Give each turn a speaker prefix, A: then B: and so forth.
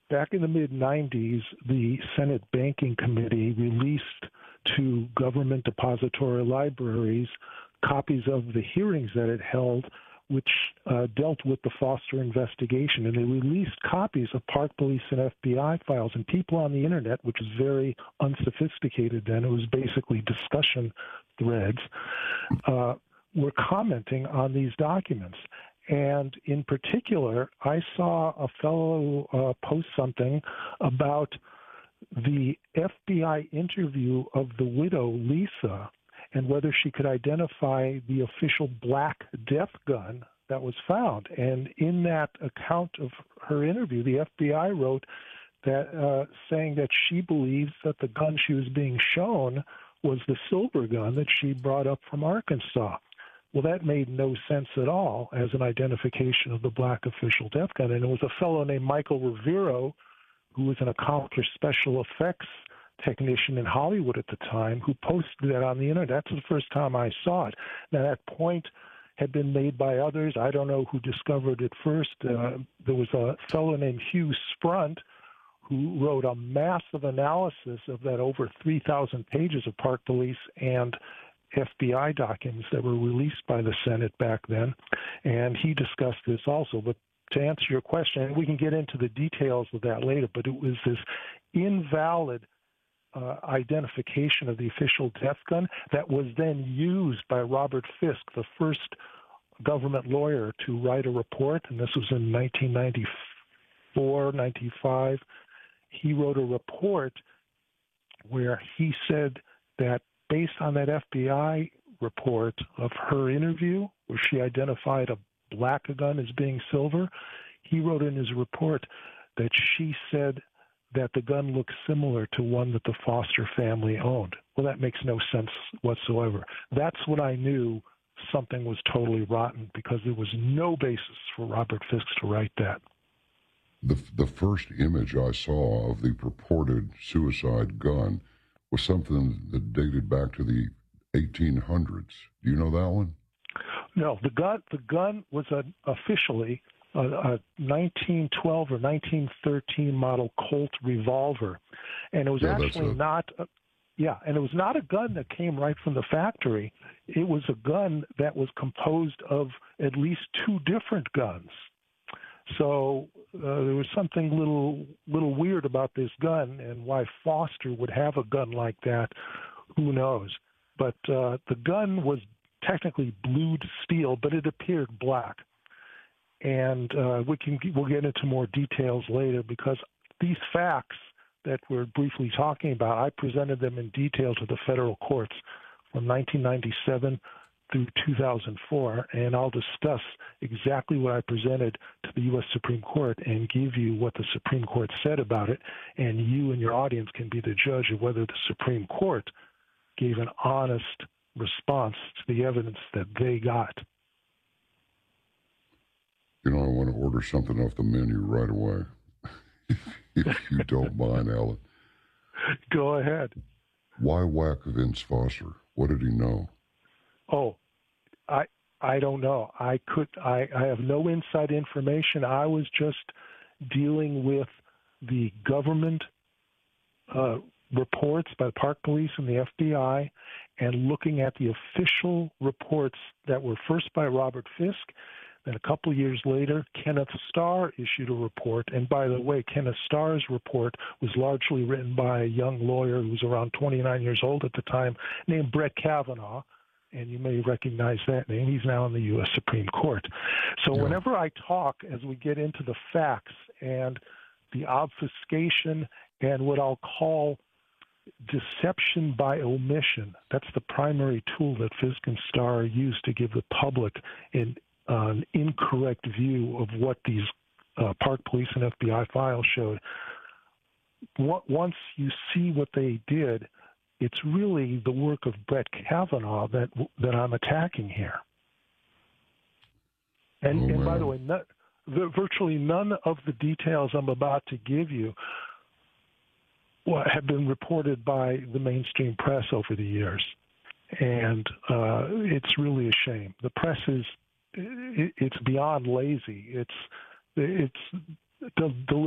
A: Back in the mid-'90s, the Senate Banking Committee released to government depository libraries copies of the hearings that it held, which dealt with the Foster investigation. And they released copies of Park Police and FBI files. And people on the internet, which was very unsophisticated then, it was basically discussion threads, were commenting on these documents. And in particular, I saw a fellow post something about the FBI interview of the widow, Lisa, and whether she could identify the official black death gun that was found. And in that account of her interview, the FBI wrote that saying that she believes that the gun she was being shown was the silver gun that she brought up from Arkansas. Well, that made no sense at all as an identification of the black official death gun. And it was a fellow named Michael Rivero, who was an accomplished special effects technician in Hollywood at the time, who posted that on the internet. That's the first time I saw it. Now, that point had been made by others. I don't know who discovered it first. There was a fellow named Hugh Sprunt who wrote a massive analysis of that over 3,000 pages of Park Police and FBI documents that were released by the Senate back then, and he discussed this also. But to answer your question, and we can get into the details of that later, but it was this invalid identification of the official death gun that was then used by Robert Fisk, the first government lawyer, to write a report, and this was in 1994, 95. He wrote a report where he said that based on that FBI report of her interview, where she identified a black gun as being silver, he wrote in his report that she said that the gun looked similar to one that the Foster family owned. Well, that makes no sense whatsoever. That's when I knew something was totally rotten, because there was no basis for Robert Fisk to write that.
B: The first image I saw of the purported suicide gun was something that dated back to the 1800s. Do you know that one?
A: No, the gun was officially a 1912 or 1913 model Colt revolver, and it was actually not. And it was not a gun that came right from the factory. It was a gun that was composed of at least two different guns. So there was something little weird about this gun, and why Foster would have a gun like that, who knows? But the gun was technically blued steel, but it appeared black. And we'll get into more details later, because these facts that we're briefly talking about, I presented them in detail to the federal courts from 1997 through 2004, and I'll discuss exactly what I presented to the U.S. Supreme Court and give you what the Supreme Court said about it, and you and your audience can be the judge of whether the Supreme Court gave an honest response to the evidence that they got.
B: You know, I want to order something off the menu right away, if you don't mind, Alan.
A: Go ahead.
B: Why whack Vince Foster? What did he know?
A: Oh, I don't know. I have no inside information. I was just dealing with the government reports by the Park Police and the FBI, and looking at the official reports that were first by Robert Fisk. Then a couple of years later, Kenneth Starr issued a report. And by the way, Kenneth Starr's report was largely written by a young lawyer who was around 29 years old at the time, named Brett Kavanaugh. And you may recognize that name. He's now in the U.S. Supreme Court. So whenever I talk, as we get into the facts and the obfuscation and what I'll call deception by omission, that's the primary tool that Fisk and Starr used to give the public an incorrect view of what these Park Police and FBI files showed. Once you see what they did, it's really the work of Brett Kavanaugh that I'm attacking here. And by the way, virtually none of the details I'm about to give you have been reported by the mainstream press over the years. And it's really a shame. The press it's beyond lazy. It's